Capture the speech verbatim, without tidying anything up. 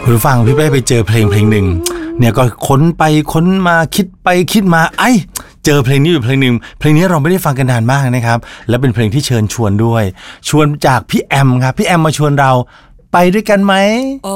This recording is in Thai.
คุณผู้ฟังพี่เป้ไปเจอเพลงเพลงหนึ่งเนี่ยก็ค้นไปค้นมาคิดไปคิดมาไอ้เจอเพลงนี้อยู่เพลงหนึ่งเพลงนี้เราไม่ได้ฟังกันนานมากนะครับและเป็นเพลงที่เชิญชวนด้วยชวนจากพี่แอมครับพี่แอมมาชวนเราไปด้วยกันไหม